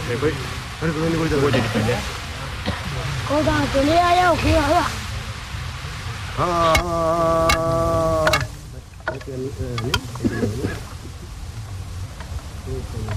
Cô ta tụi đi ai đâu kia hả?